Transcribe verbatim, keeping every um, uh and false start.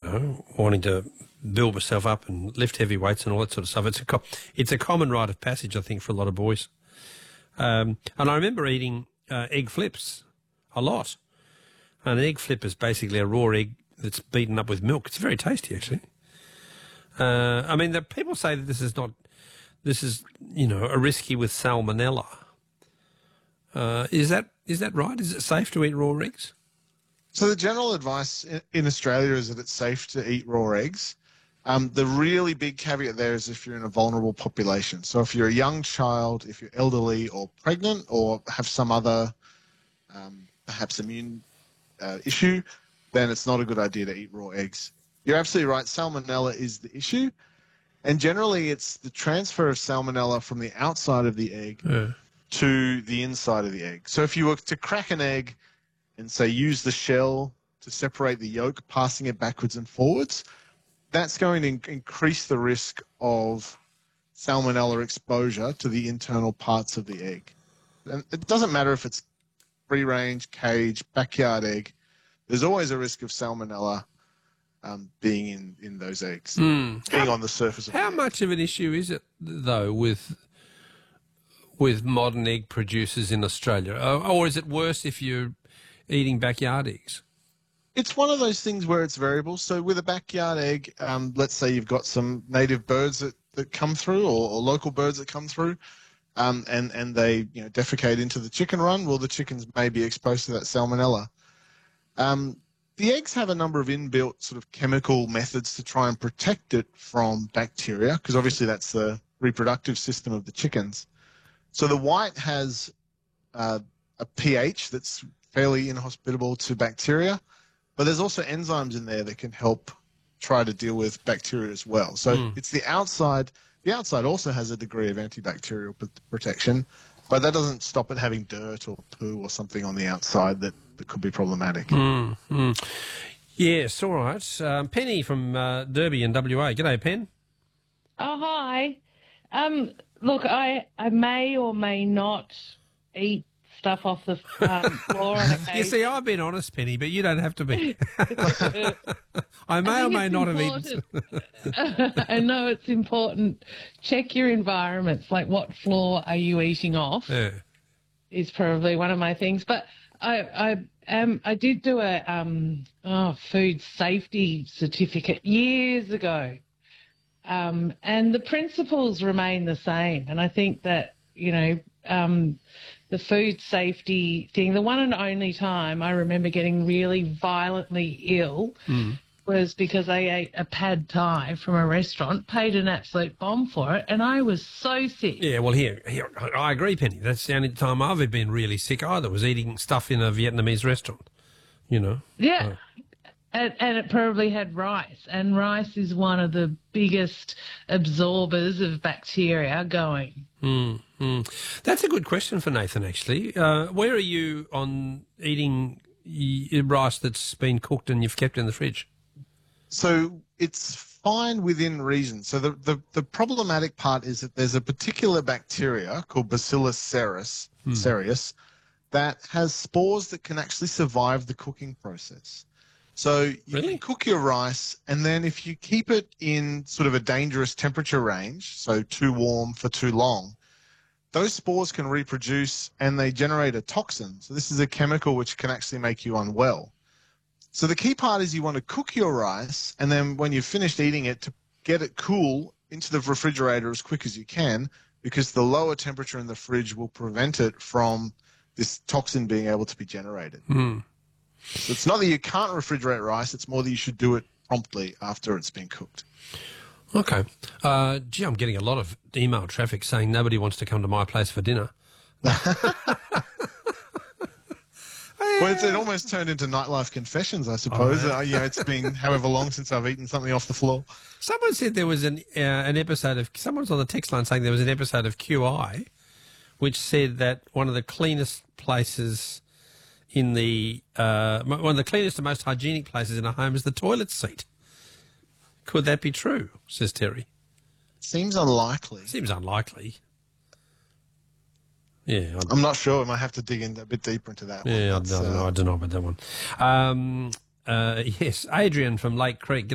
know, wanting to build myself up and lift heavy weights and all that sort of stuff. It's a co- it's a common rite of passage, I think, for a lot of boys. Um, and I remember eating uh, egg flips a lot. And an egg flip is basically a raw egg that's beaten up with milk. It's very tasty, actually. Uh, I mean, the people say that this is not, this is, you know, a risky with salmonella. Uh, is that is that right? Is it safe to eat raw eggs? So the general advice in Australia is that it's safe to eat raw eggs. Um, the really big caveat there is if you're in a vulnerable population. So if you're a young child, if you're elderly or pregnant or have some other um, perhaps immune uh, issue, then it's not a good idea to eat raw eggs. You're absolutely right. Salmonella is the issue. And generally it's the transfer of salmonella from the outside of the egg yeah. to the inside of the egg. So if you were to crack an egg and say use the shell to separate the yolk, passing it backwards and forwards, that's going to in- increase the risk of salmonella exposure to the internal parts of the egg. And it doesn't matter if it's free-range, cage, backyard egg. There's always a risk of salmonella um, being in, in those eggs, mm. being how, on the surface of How the much egg. of an issue is it, though, with with modern egg producers in Australia? Or, or is it worse if you're eating backyard eggs? It's one of those things where it's variable. So with a backyard egg, um, let's say you've got some native birds that, that come through or, or local birds that come through um, and, and they you know, defecate into the chicken run, well, the chickens may be exposed to that salmonella. Um, the eggs have a number of inbuilt sort of chemical methods to try and protect it from bacteria because obviously that's the reproductive system of the chickens. So the white has uh, a pH that's fairly inhospitable to bacteria. But there's also enzymes in there that can help try to deal with bacteria as well. So mm. it's the outside. The outside also has a degree of antibacterial p- protection, but that doesn't stop it having dirt or poo or something on the outside that, that could be problematic. Mm, mm. Yes, all right. Um, Penny from uh, Derby in W A. G'day, Pen. Oh, hi. Um, look, I, I may or may not eat stuff off the um, floor on occasion. You see, I've been honest, Penny, but you don't have to be. I may I or may not important. have eaten. I know it's important. Check your environments, like what floor are you eating off yeah. is probably one of my things. But I I um I did do a um oh, food safety certificate years ago. Um, and the principles remain the same. And I think that, you know, um, the food safety thing, the one and only time I remember getting really violently ill mm. was because I ate a pad thai from a restaurant, paid an absolute bomb for it, and I was so sick. Yeah, well, here, here I agree, Penny. That's the only time I've ever been really sick either, was eating stuff in a Vietnamese restaurant, you know. Yeah. Oh. And, and it probably had rice, and rice is one of the biggest absorbers of bacteria going. Mm, mm. That's a good question for Nathan, actually. Uh, where are you on eating y- rice that's been cooked and you've kept in the fridge? So it's fine within reason. So the, the, the problematic part is that there's a particular bacteria called Bacillus cereus, mm. cereus that has spores that can actually survive the cooking process. So you really? can cook your rice, and then if you keep it in sort of a dangerous temperature range, so too warm for too long, those spores can reproduce and they generate a toxin. So this is a chemical which can actually make you unwell. So the key part is you want to cook your rice, and then when you've finished eating it, to get it cool into the refrigerator as quick as you can, because the lower temperature in the fridge will prevent it from this toxin being able to be generated. Mm. So it's not that you can't refrigerate rice, it's more that you should do it promptly after it's been cooked. Okay. Uh, gee, I'm getting a lot of email traffic saying nobody wants to come to my place for dinner. Well, it's, it almost turned into nightlife confessions, I suppose. Oh, uh, you know, it's been however long since I've eaten something off the floor. Someone said there was an uh, an episode of... Someone's on the text line saying there was an episode of Q I which said that one of the cleanest places... in the uh, one of the cleanest and most hygienic places in a home is the toilet seat. Could that be true? Says Terry. Seems unlikely. Seems unlikely. Yeah, I'd, I'm not sure. I might have to dig in a bit deeper into that. Yeah, one. I don't, uh, know, I don't know about that one. Um, uh, yes, Adrian from Lake Creek.